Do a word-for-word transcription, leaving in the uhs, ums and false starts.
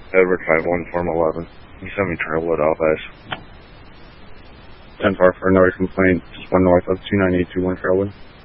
Edward five one, Form eleven. You sent me Trailwood Alves. ten four for another complaint, just one north of two nine eight two one Trailwood.